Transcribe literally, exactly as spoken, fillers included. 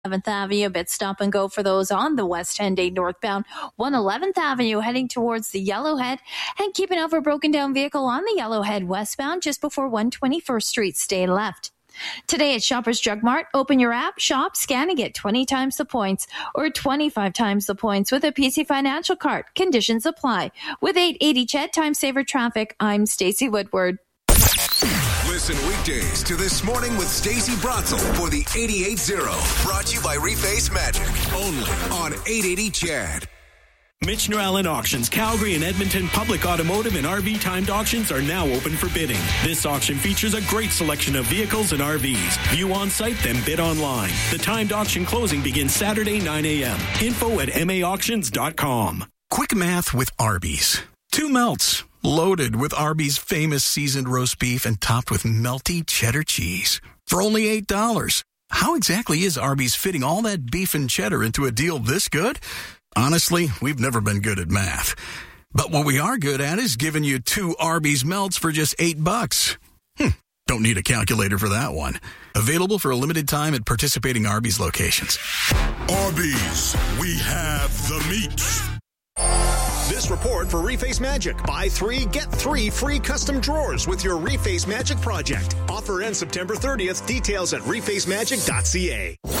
eleventh Avenue, a bit stop and go for those on the West Henday northbound. one eleventh Avenue heading towards the Yellowhead, and keep an out for a broken down vehicle on the Yellowhead westbound just before one twenty-first Street. Stay left. Today at Shoppers Drug Mart, open your app, shop, scan, and get twenty times the points or twenty-five times the points with a P C Financial card. Conditions apply. With eight eighty C H E D Time Saver Traffic, I'm Stacey Woodward. Listen weekdays to This Morning with Stacey Bratzel for the eighty-eight zero. Brought to you by Reface Magic. Only on eight eighty C H E D. Michener Allen Auctions, Calgary and Edmonton public automotive and R V timed auctions are now open for bidding. This auction features a great selection of vehicles and R Vs. View on site, then bid online. The timed auction closing begins Saturday, nine a.m. Info at m a auctions dot com. Quick math with Arby's. Two melts, loaded with Arby's famous seasoned roast beef and topped with melty cheddar cheese. For only eight dollars. How exactly is Arby's fitting all that beef and cheddar into a deal this good? Honestly, we've never been good at math. But what we are good at is giving you two Arby's melts for just eight bucks. Hmm, don't need a calculator for that one. Available for a limited time at participating Arby's locations. Arby's, we have the meat. This report for Reface Magic. Buy three, get three free custom drawers with your Reface Magic project. Offer ends September thirtieth. Details at reface magic dot c a.